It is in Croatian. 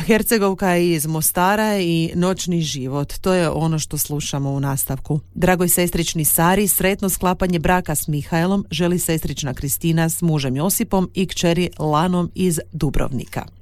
Hercegovka je iz Mostara i Noćni život. To je ono što slušamo u nastavku. Dragoj sestrični Sari sretno sklapanje braka s Mihajlom želi sestrična Kristina s mužem Josipom i kćeri Lanom iz Dubrovnika.